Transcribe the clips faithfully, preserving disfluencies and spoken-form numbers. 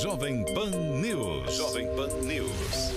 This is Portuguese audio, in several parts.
Jovem Pan News. Jovem Pan News.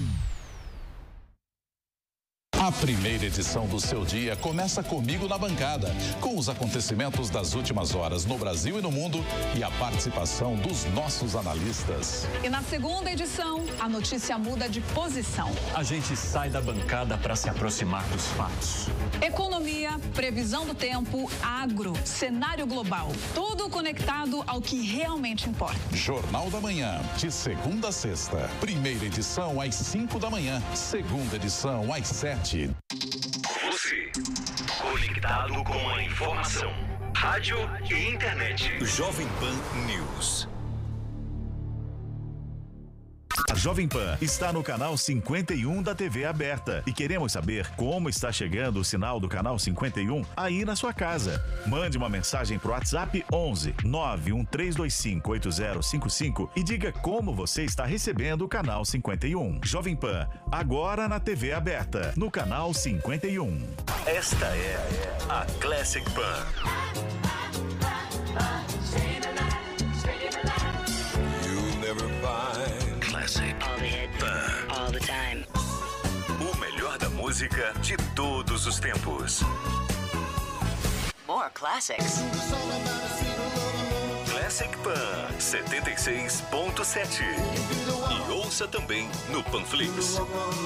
A primeira edição do seu dia começa comigo na bancada, com os acontecimentos das últimas horas no Brasil e no mundo e a participação dos nossos analistas. E na segunda edição, a notícia muda de posição. A gente sai da bancada para se aproximar dos fatos. Economia, previsão do tempo, agro, cenário global, tudo conectado ao que realmente importa. Jornal da Manhã, de segunda a sexta. Primeira edição às cinco da manhã, segunda edição às sete. Você, conectado com a informação, rádio e internet. Jovem Pan News. A Jovem Pan está no canal cinquenta e um da T V aberta e queremos saber como está chegando o sinal do canal cinquenta e um aí na sua casa. Mande uma mensagem pro WhatsApp onze nove um três dois cinco oito zero cinco cinco e diga como você está recebendo o canal cinquenta e um. Jovem Pan, agora na T V aberta, no canal cinquenta e um. Esta é a Classic Pan. Classic Pan. All the time. O melhor da música de todos os tempos. More classics. Classic Pan setenta e seis ponto sete. E ouça também no Panflix.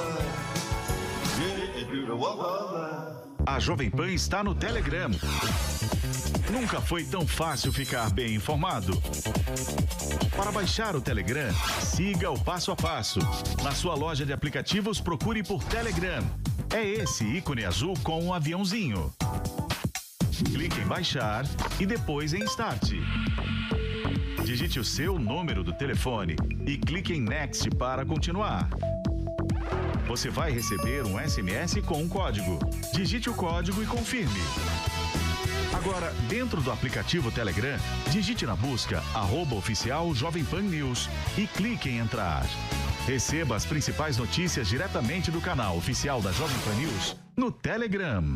A Jovem Pan está no Telegram. Nunca foi tão fácil ficar bem informado. Para baixar o Telegram, siga o passo a passo. Na sua loja de aplicativos, procure por Telegram. É esse ícone azul com um aviãozinho. Clique em baixar e depois em Start. Digite o seu número do telefone e clique em Next para continuar. Você vai receber um S M S com um código. Digite o código e confirme. Agora, dentro do aplicativo Telegram, digite na busca arroba oficial Jovem Pan News e clique em entrar. Receba as principais notícias diretamente do canal oficial da Jovem Pan News no Telegram.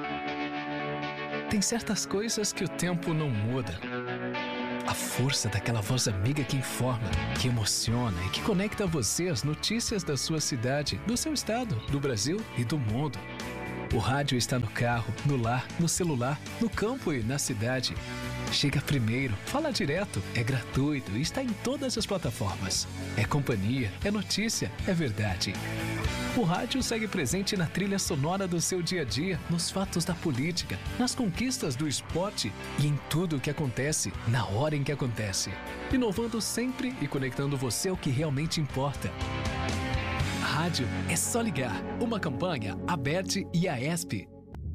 Tem certas coisas que o tempo não muda. A força daquela voz amiga que informa, que emociona e que conecta você às notícias da sua cidade, do seu estado, do Brasil e do mundo. O rádio está no carro, no lar, no celular, no campo e na cidade. Chega primeiro, fala direto, é gratuito e está em todas as plataformas. É companhia, é notícia, é verdade. O rádio segue presente na trilha sonora do seu dia a dia, nos fatos da política, nas conquistas do esporte e em tudo o que acontece, na hora em que acontece. Inovando sempre e conectando você ao que realmente importa. Rádio é só ligar. Uma campanha, Aberte e A E S P.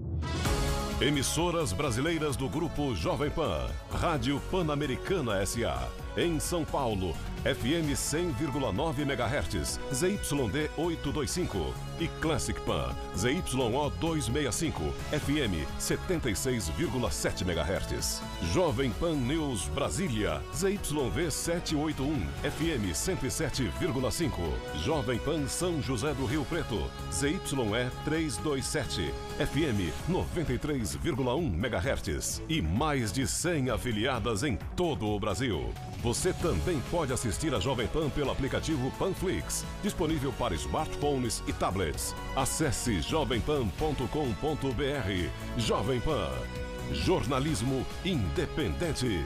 Emissoras brasileiras do Grupo Jovem Pan. Rádio Pan-Americana S A. Em São Paulo, F M cem vírgula nove megahertz, Z Y D oitocentos e vinte e cinco. E Classic Pan, Z Y O duzentos e sessenta e cinco, F M setenta e seis vírgula sete megahertz. Jovem Pan News Brasília, Z Y V setecentos e oitenta e um, F M cento e sete vírgula cinco. Jovem Pan São José do Rio Preto, Z Y E trezentos e vinte e sete, F M noventa e três vírgula um megahertz. E mais de cem afiliadas em todo o Brasil. Você também pode assistir a Jovem Pan pelo aplicativo Panflix, disponível para smartphones e tablets. Acesse jovem pan ponto com ponto br. Jovem Pan. Jornalismo independente.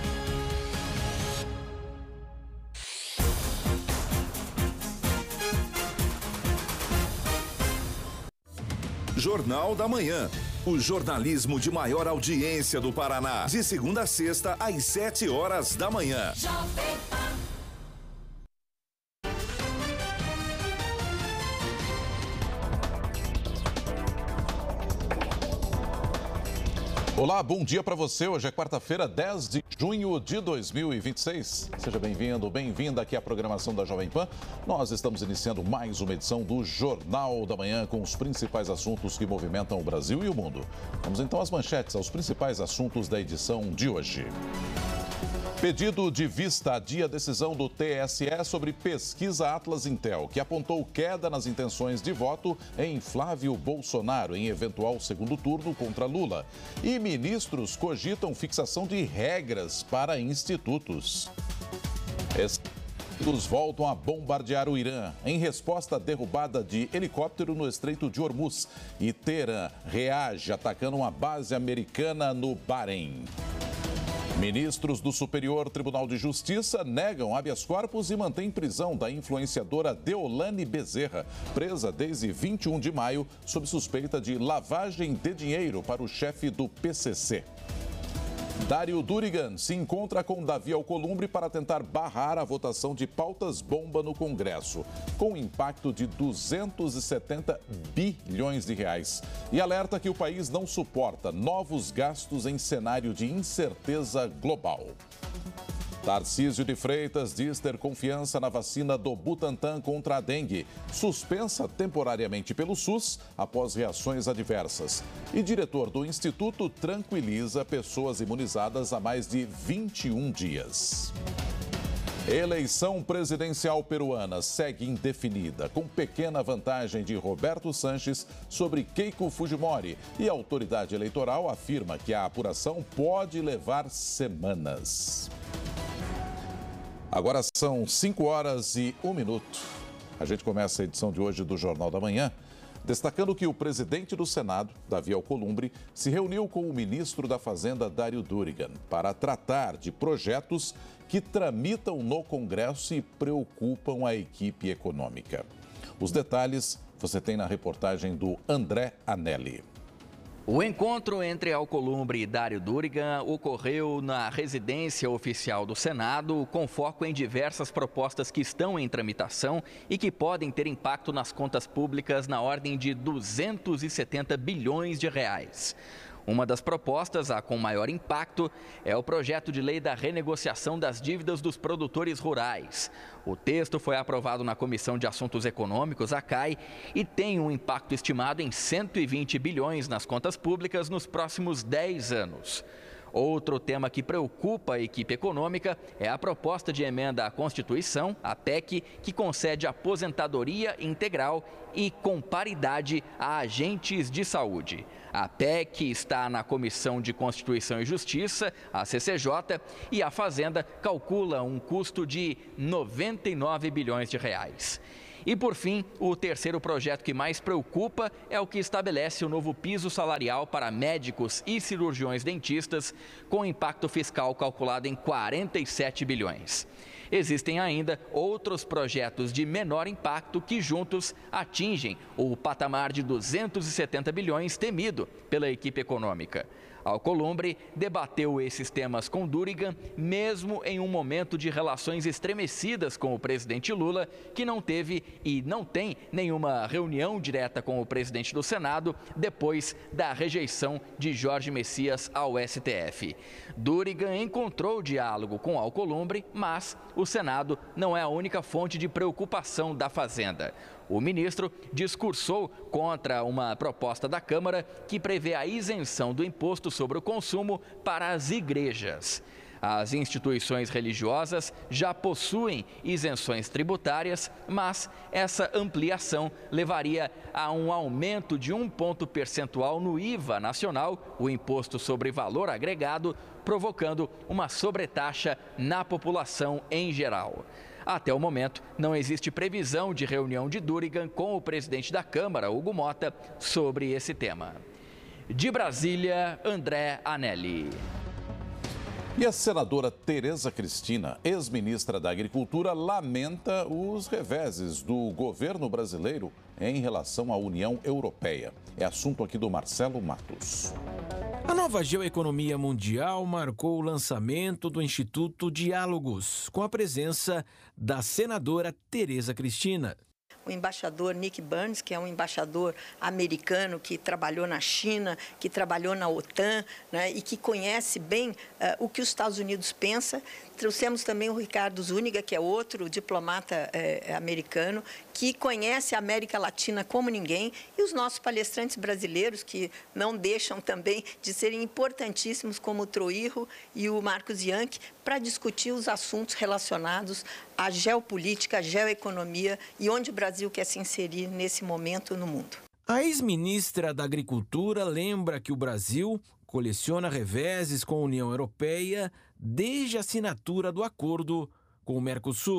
Jornal da Manhã. O jornalismo de maior audiência do Paraná. De segunda a sexta, às sete horas da manhã. Olá, bom dia para você. Hoje é quarta-feira, dez de junho de dois mil e vinte e seis. Seja bem-vindo, bem-vinda aqui à programação da Jovem Pan. Nós estamos iniciando mais uma edição do Jornal da Manhã com os principais assuntos que movimentam o Brasil e o mundo. Vamos então às manchetes, aos principais assuntos da edição de hoje. Pedido de vista adia a decisão do T S E sobre pesquisa Atlas Intel, que apontou queda nas intenções de voto em Flávio Bolsonaro em eventual segundo turno contra Lula. E ministros cogitam fixação de regras para institutos. Esse... Os voltam a bombardear o Irã em resposta à derrubada de helicóptero no Estreito de Hormuz. E Teherã reage atacando uma base americana no Bahrein. Ministros do Superior Tribunal de Justiça negam habeas corpus e mantêm prisão da influenciadora Deolane Bezerra, presa desde vinte e um de maio sob suspeita de lavagem de dinheiro para o chefe do P C C. Dário Durigan se encontra com Davi Alcolumbre para tentar barrar a votação de pautas bomba no Congresso, com impacto de duzentos e setenta bilhões de reais. E alerta que o país não suporta novos gastos em cenário de incerteza global. Tarcísio de Freitas diz ter confiança na vacina do Butantan contra a dengue, suspensa temporariamente pelo SUS após reações adversas. E diretor do Instituto tranquiliza pessoas imunizadas há mais de vinte e um dias. Eleição presidencial peruana segue indefinida, com pequena vantagem de Roberto Sanches sobre Keiko Fujimori. E a autoridade eleitoral afirma que a apuração pode levar semanas. Agora são cinco horas e um minuto. A gente começa a edição de hoje do Jornal da Manhã, destacando que o presidente do Senado, Davi Alcolumbre, se reuniu com o ministro da Fazenda, Dário Durigan, para tratar de projetos que tramitam no Congresso e preocupam a equipe econômica. Os detalhes você tem na reportagem do André Anelli. O encontro entre Alcolumbre e Dário Durigan ocorreu na residência oficial do Senado, com foco em diversas propostas que estão em tramitação e que podem ter impacto nas contas públicas na ordem de duzentos e setenta bilhões de reais. Uma das propostas, a com maior impacto, é o projeto de lei da renegociação das dívidas dos produtores rurais. O texto foi aprovado na Comissão de Assuntos Econômicos, a C A I, e tem um impacto estimado em cento e vinte bilhões nas contas públicas nos próximos dez anos. Outro tema que preocupa a equipe econômica é a proposta de emenda à Constituição, a P E C, que concede aposentadoria integral e com paridade a agentes de saúde. A P E C está na Comissão de Constituição e Justiça, a C C J, e a Fazenda calcula um custo de noventa e nove bilhões de reais. E, por fim, o terceiro projeto que mais preocupa é o que estabelece o novo piso salarial para médicos e cirurgiões dentistas, com impacto fiscal calculado em quarenta e sete bilhões. Existem ainda outros projetos de menor impacto que juntos atingem o patamar de duzentos e setenta bilhões temido pela equipe econômica. Alcolumbre debateu esses temas com Durigan, mesmo em um momento de relações estremecidas com o presidente Lula, que não teve e não tem nenhuma reunião direta com o presidente do Senado depois da rejeição de Jorge Messias ao S T F. Durigan encontrou diálogo com Alcolumbre, mas o Senado não é a única fonte de preocupação da Fazenda. O ministro discursou contra uma proposta da Câmara que prevê a isenção do imposto sobre o consumo para as igrejas. As instituições religiosas já possuem isenções tributárias, mas essa ampliação levaria a um aumento de um ponto percentual no I V A nacional, o Imposto sobre Valor Agregado, provocando uma sobretaxa na população em geral. Até o momento, não existe previsão de reunião de Durigan com o presidente da Câmara, Hugo Mota, sobre esse tema. De Brasília, André Anelli. E a senadora Tereza Cristina, ex-ministra da Agricultura, lamenta os reveses do governo brasileiro em relação à União Europeia. É assunto aqui do Marcelo Matos. A nova geoeconomia mundial marcou o lançamento do Instituto Diálogos, com a presença da senadora Tereza Cristina. O embaixador Nick Burns, que é um embaixador americano que trabalhou na China, que trabalhou na OTAN, né, e que conhece bem uh, o que os Estados Unidos pensa. Trouxemos também o Ricardo Zúñiga, que é outro diplomata eh, americano, que conhece a América Latina como ninguém, e os nossos palestrantes brasileiros, que não deixam também de serem importantíssimos, como o Troirro e o Marcos Yankee, para discutir os assuntos relacionados à geopolítica, à geoeconomia e onde o Brasil quer se inserir nesse momento no mundo. A ex-ministra da Agricultura lembra que o Brasil coleciona reveses com a União Europeia desde a assinatura do acordo com o Mercosul.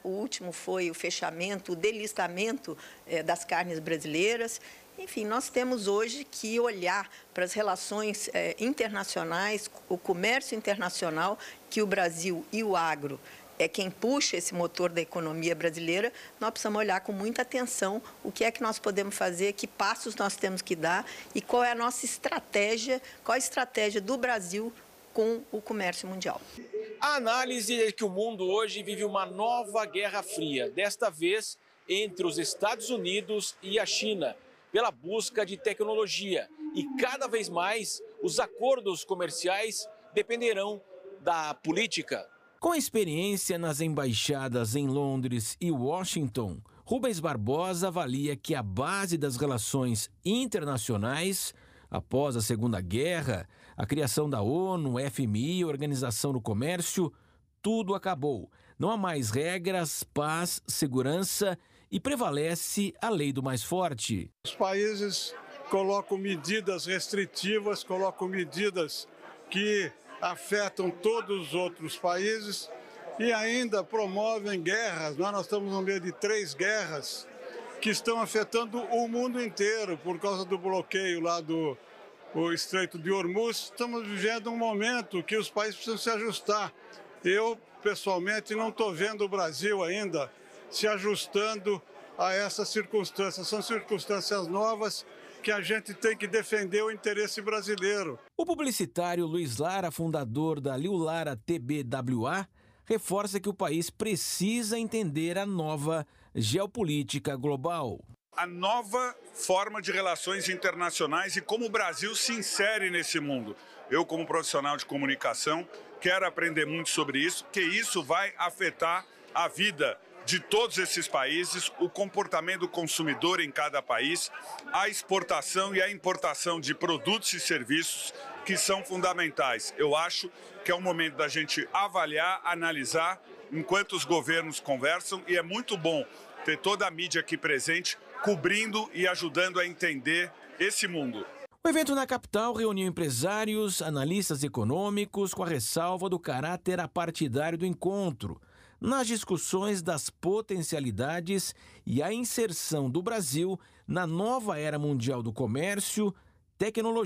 O último foi o fechamento, o delistamento eh, das carnes brasileiras. Enfim, nós temos hoje que olhar para as relações eh, internacionais, o comércio internacional, que o Brasil e o agro é quem puxa esse motor da economia brasileira. Nós precisamos olhar com muita atenção o que é que nós podemos fazer, que passos nós temos que dar e qual é a nossa estratégia, qual a estratégia do Brasil com o comércio mundial. A análise é que o mundo hoje vive uma nova Guerra Fria, desta vez entre os Estados Unidos e a China, pela busca de tecnologia. E cada vez mais os acordos comerciais dependerão da política. Com experiência nas embaixadas em Londres e Washington, Rubens Barbosa avalia que a base das relações internacionais, após a Segunda Guerra, a criação da ONU, F M I, Organização do Comércio, tudo acabou. Não há mais regras, paz, segurança e prevalece a lei do mais forte. Os países colocam medidas restritivas, colocam medidas que afetam todos os outros países e ainda promovem guerras. Nós estamos no meio de três guerras que estão afetando o mundo inteiro por causa do bloqueio lá do o Estreito de Hormuz. Estamos vivendo um momento que os países precisam se ajustar. Eu, pessoalmente, não estou vendo o Brasil ainda se ajustando a essas circunstâncias. São circunstâncias novas que a gente tem que defender o interesse brasileiro. O publicitário Luiz Lara, fundador da Liu Lara T B W A, reforça que o país precisa entender a nova geopolítica global. A nova forma de relações internacionais e como o Brasil se insere nesse mundo. Eu, como profissional de comunicação, quero aprender muito sobre isso, porque isso vai afetar a vida de todos esses países, o comportamento do consumidor em cada país, a exportação e a importação de produtos e serviços que são fundamentais. Eu acho que é o momento da gente avaliar, analisar, enquanto os governos conversam, e é muito bom ter toda a mídia aqui presente, cobrindo e ajudando a entender esse mundo. O evento na capital reuniu empresários, analistas econômicos, com a ressalva do caráter apartidário do encontro, nas discussões das potencialidades e a inserção do Brasil na nova era mundial do comércio, tecnologia